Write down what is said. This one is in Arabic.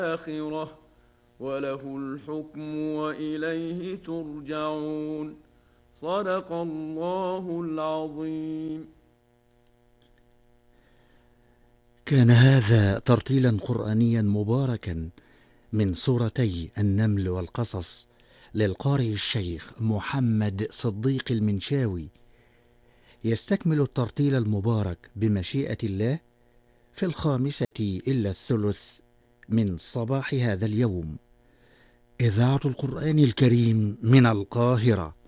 الآخرة وله الحكم وإليه ترجعون. صدق الله العظيم. كان هذا ترتيلا قرآنيا مباركا من سورتي النمل والقصص للقارئ الشيخ محمد صديق المنشاوي، يستكمل الترتيل المبارك بمشيئة الله في 5:03 من صباح هذا اليوم. إذاعة القرآن الكريم من القاهرة.